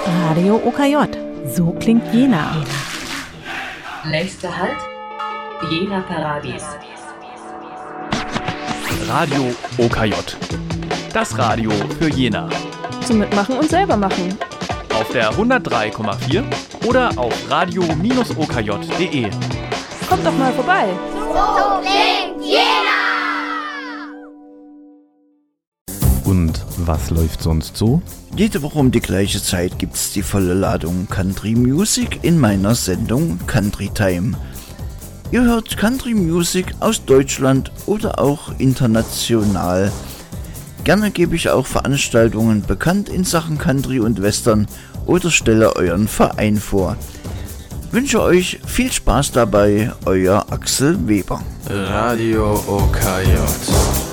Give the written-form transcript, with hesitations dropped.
Radio OKJ. So klingt Jena. Nächster Halt, Jena Paradies. Radio OKJ. Das Radio für Jena. Zum Mitmachen und selber machen. Auf der 103,4 oder auf radio-okj.de. Kommt doch mal vorbei. So klingt Jena! Und was läuft sonst so? Jede Woche um die gleiche Zeit gibt's die volle Ladung Country Music in meiner Sendung Country Time. Ihr hört Country Music aus Deutschland oder auch international. Gerne gebe ich auch Veranstaltungen bekannt in Sachen Country und Western oder stelle euren Verein vor. Wünsche euch viel Spaß dabei, euer Axel Weber. Radio OKJ.